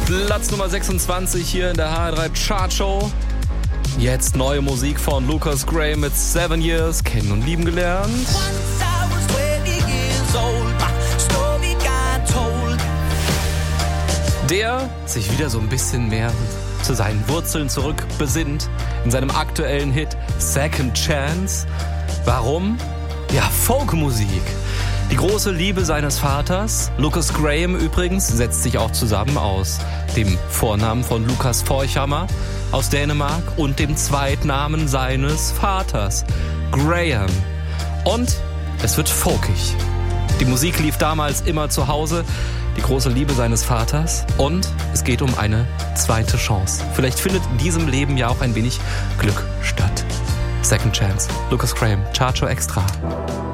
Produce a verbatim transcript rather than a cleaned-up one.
Platz Nummer sechsundzwanzig hier in der H R drei Chartshow. Jetzt neue Musik von Lukas Graham mit Seven Years, kennen und lieben gelernt. Der sich wieder so ein bisschen mehr zu seinen Wurzeln zurückbesinnt in seinem aktuellen Hit Second Chance. Warum? Ja, Folkmusik. Die große Liebe seines Vaters, Lukas Graham übrigens, setzt sich auch zusammen aus dem Vornamen von Lukas Forchhammer aus Dänemark und dem Zweitnamen seines Vaters, Graham. Und es wird folkig. Die Musik lief damals immer zu Hause, die große Liebe seines Vaters, und es geht um eine zweite Chance. Vielleicht findet in diesem Leben ja auch ein wenig Glück statt. Second Chance, Lukas Graham, Chartshow Extra.